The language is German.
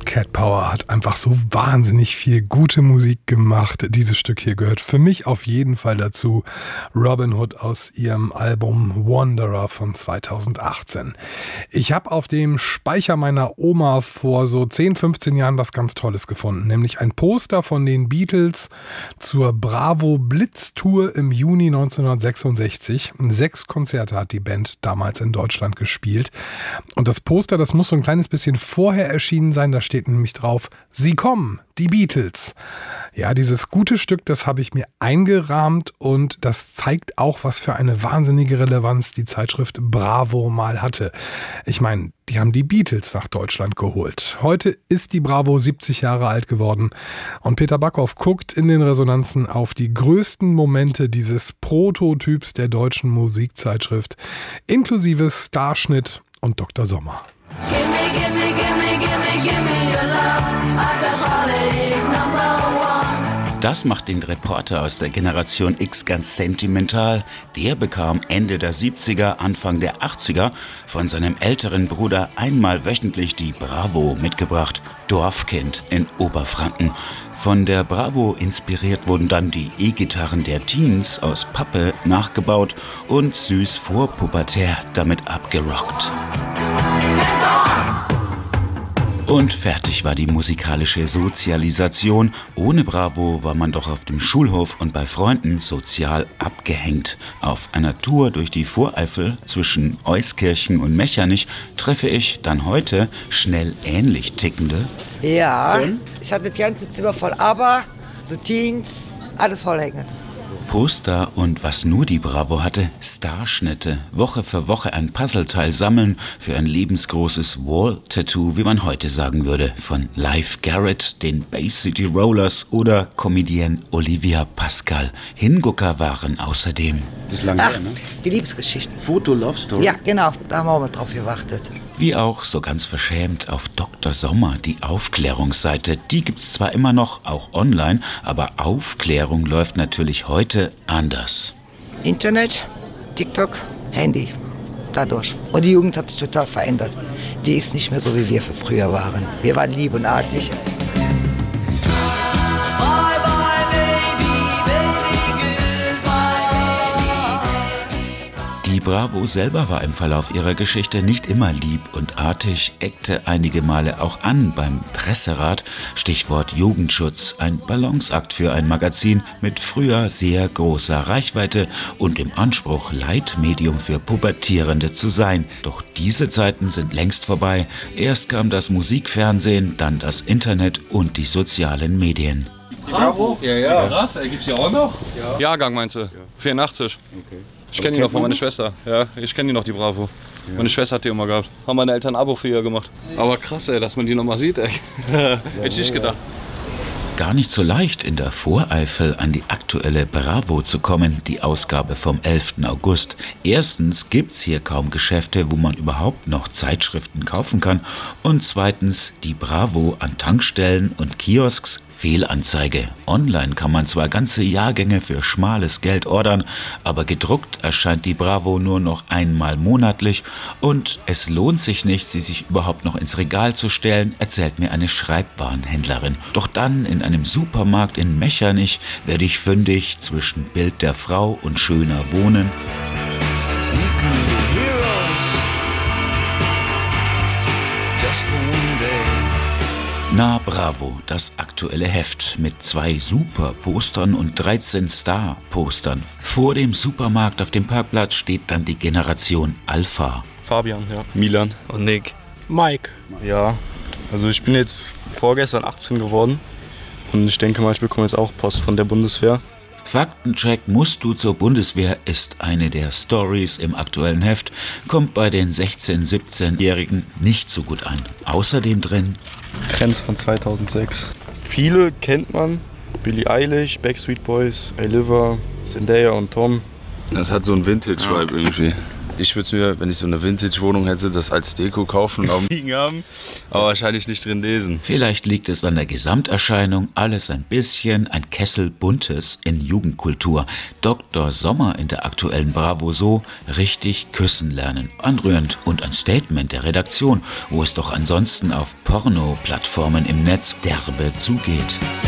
Cat Power hat einfach so wahnsinnig viel gute Musik gemacht. Dieses Stück hier gehört für mich auf jeden Fall dazu. Robin Hood aus ihrem Album Wanderer von 2018. Ich habe auf dem Speicher meiner Oma vor so 10, 15 Jahren was ganz Tolles gefunden, nämlich ein Poster von den Beatles zur Bravo Blitz Tour im Juni 1966. 6 Konzerte hat die Band damals in Deutschland gespielt. Und das Poster, das muss so ein kleines bisschen vorher erschienen sein, da steht nämlich drauf: Sie kommen, die Beatles. Ja, dieses gute Stück, das habe ich mir eingerahmt und das zeigt auch, was für eine wahnsinnige Relevanz die Zeitschrift Bravo mal hatte. Ich meine, die haben die Beatles nach Deutschland geholt. Heute ist die Bravo 70 Jahre alt geworden und Peter Backhoff guckt in den Resonanzen auf die größten Momente dieses Prototyps der deutschen Musikzeitschrift, inklusive Starschnitt und Dr. Sommer. Das macht den Reporter aus der Generation X ganz sentimental. Der bekam Ende der 70er, Anfang der 80er von seinem älteren Bruder einmal wöchentlich die Bravo mitgebracht. Dorfkind in Oberfranken. Von der Bravo inspiriert wurden dann die E-Gitarren der Teens aus Pappe nachgebaut und süß vorpubertär damit abgerockt. Und fertig war die musikalische Sozialisation. Ohne Bravo war man doch auf dem Schulhof und bei Freunden sozial abgehängt. Auf einer Tour durch die Voreifel zwischen Euskirchen und Mechernich treffe ich dann heute schnell ähnlich tickende. Ja, ich hatte das ganze Zimmer voll, aber so Teens, alles vollhängend. Poster und was nur die Bravo hatte, Starschnitte. Woche für Woche ein Puzzleteil sammeln für ein lebensgroßes Wall-Tattoo, wie man heute sagen würde, von Leif Garrett, den Bay City Rollers oder Comedienne Olivia Pascal. Hingucker waren außerdem. Das ist lange her, ne? Die Liebesgeschichten. Foto-Love-Story? Ja, genau, da haben wir auch mal drauf gewartet. Wie auch, so ganz verschämt, auf Dr. Sommer, die Aufklärungsseite. Die gibt's zwar immer noch, auch online, aber Aufklärung läuft natürlich heute anders. Internet, TikTok, Handy, dadurch. Und die Jugend hat sich total verändert. Die ist nicht mehr so, wie wir früher waren. Wir waren lieb und artig. Die Bravo selber war im Verlauf ihrer Geschichte nicht immer lieb und artig, eckte einige Male auch an beim Presserat. Stichwort Jugendschutz, ein Balanceakt für ein Magazin mit früher sehr großer Reichweite und dem Anspruch, Leitmedium für Pubertierende zu sein. Doch diese Zeiten sind längst vorbei. Erst kam das Musikfernsehen, dann das Internet und die sozialen Medien. Bravo? Ja. Krass, gibt's die auch noch? Ja. Jahrgang meinst du? Ja. 84. Okay. Ich kenne die noch von meiner Schwester. Ja, ich kenne die noch, die Bravo. Ja. Meine Schwester hat die immer gehabt. Haben meine Eltern ein Abo für ihr gemacht. Aber krass, ey, dass man die noch mal sieht, ey. Hätte ich nicht gedacht. Gar nicht so leicht, in der Voreifel an die aktuelle Bravo zu kommen, die Ausgabe vom 11. August. Erstens gibt's hier kaum Geschäfte, wo man überhaupt noch Zeitschriften kaufen kann. Und zweitens die Bravo an Tankstellen und Kiosks. Fehlanzeige. Online kann man zwar ganze Jahrgänge für schmales Geld ordern, aber gedruckt erscheint die Bravo nur noch einmal monatlich und es lohnt sich nicht, sie sich überhaupt noch ins Regal zu stellen, erzählt mir eine Schreibwarenhändlerin. Doch dann in einem Supermarkt in Mechernich werde ich fündig zwischen Bild der Frau und schöner Wohnen. Na Bravo, das aktuelle Heft mit 2 Super-Postern und 13 Star-Postern. Vor dem Supermarkt auf dem Parkplatz steht dann die Generation Alpha. Fabian, ja. Milan und Nick. Mike. Ja, also ich bin jetzt vorgestern 18 geworden und ich denke mal, ich bekomme jetzt auch Post von der Bundeswehr. Faktencheck musst du zur Bundeswehr ist eine der Stories im aktuellen Heft, kommt bei den 16-, 17-Jährigen nicht so gut an. Außerdem drin Trends von 2006. Viele kennt man. Billie Eilish, Backstreet Boys, Aliva, Zendaya und Tom. Das hat so einen Vintage-Vibe irgendwie. Ich würde mir, wenn ich so eine Vintage-Wohnung hätte, das als Deko kaufen und auf dem Liegen haben, aber wahrscheinlich nicht drin lesen. Vielleicht liegt es an der Gesamterscheinung, alles ein bisschen, ein Kessel Buntes in Jugendkultur. Dr. Sommer in der aktuellen Bravo so, richtig küssen lernen. Anrührend und ein Statement der Redaktion, wo es doch ansonsten auf Porno-Plattformen im Netz derbe zugeht.